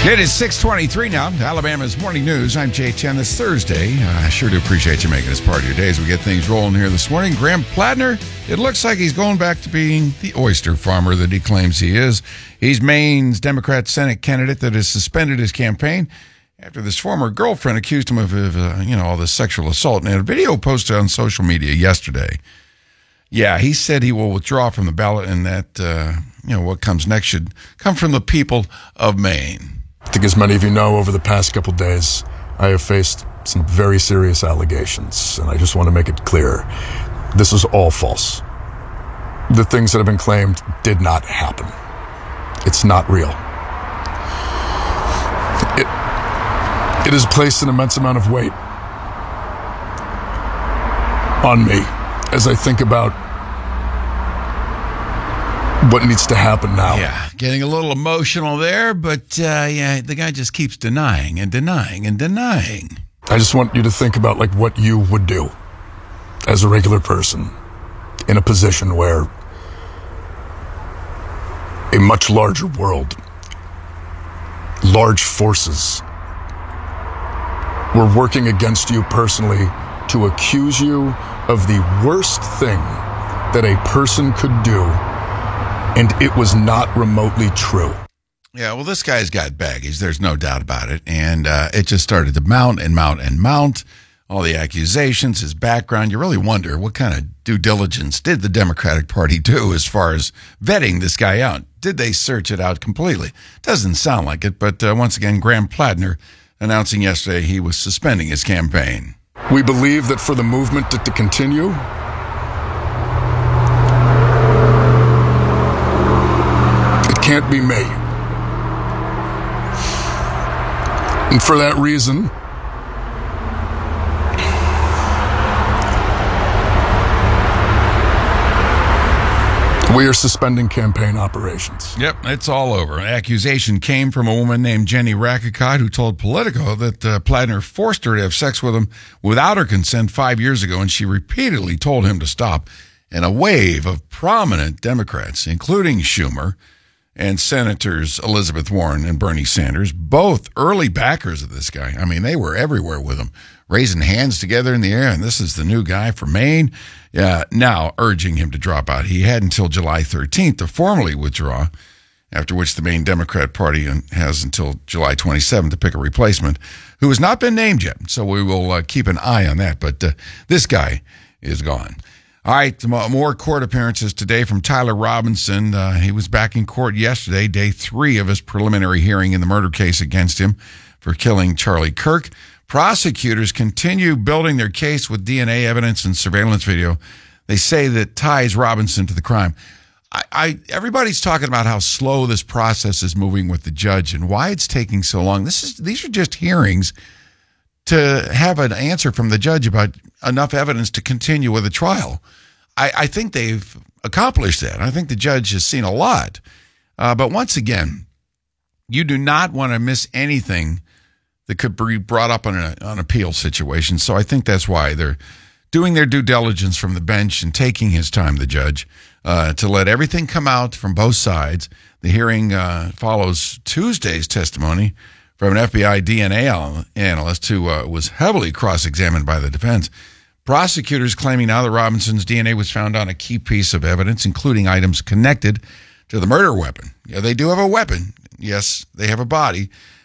It is 6:23 now. Alabama's Morning News. I'm Jay Chen. This Thursday. I sure do appreciate you making this part of your day as we get things rolling here this morning. Graham Plattner, it looks like he's going back to being the oyster farmer that he claims he is. He's Maine's Democrat Senate candidate that has suspended his campaign after this former girlfriend accused him of all this sexual assault. And a video posted on social media yesterday. Yeah, he said he will withdraw from the ballot and that, what comes next should come from the people of Maine. I think as many of you know, over the past couple days, I have faced some very serious allegations, and I just want to make it clear, this is all false. The things that have been claimed did not happen. It's not real. It has placed an immense amount of weight on me as I think about what needs to happen now. Yeah, getting a little emotional there, but the guy just keeps denying and denying and denying. I just want you to think about what you would do as a regular person in a position where a much larger world, large forces, were working against you personally to accuse you of the worst thing that a person could do, and it was not remotely true. Yeah, well, this guy's got baggage. There's no doubt about it. And it just started to mount and mount and mount. All the accusations, his background. You really wonder what kind of due diligence did the Democratic Party do as far as vetting this guy out? Did they search it out completely? Doesn't sound like it. But once again, Graham Plattner announcing yesterday he was suspending his campaign. We believe that for the movement to continue, can't be me. And for that reason, we are suspending campaign operations. Yep, it's all over. An accusation came from a woman named Jenny Rakicot who told Politico that Plattner forced her to have sex with him without her consent 5 years ago, and she repeatedly told him to stop. And a wave of prominent Democrats, including Schumer, and Senators Elizabeth Warren and Bernie Sanders, both early backers of this guy. I mean, they were everywhere with him, raising hands together in the air, and this is the new guy for Maine, now urging him to drop out. He had until July 13th to formally withdraw, after which the Maine Democrat Party has until July 27th to pick a replacement, who has not been named yet, so we will keep an eye on that. But this guy is gone. All right, more court appearances today from Tyler Robinson. He was back in court yesterday, day 3 of his preliminary hearing in the murder case against him for killing Charlie Kirk. Prosecutors continue building their case with DNA evidence and surveillance video. They say that ties Robinson to the crime. Everybody's talking about how slow this process is moving with the judge and why it's taking so long. These are just hearings to have an answer from the judge about enough evidence to continue with a trial. I think they've accomplished that. I think the judge has seen a lot. But once again, you do not want to miss anything that could be brought up on an appeal situation. So I think that's why they're doing their due diligence from the bench and taking his time, the judge, to let everything come out from both sides. The hearing follows Tuesday's testimony from an FBI DNA analyst who was heavily cross-examined by the defense. Prosecutors claiming now that Robinson's DNA was found on a key piece of evidence, including items connected to the murder weapon. Yeah, they do have a weapon. Yes, they have a body.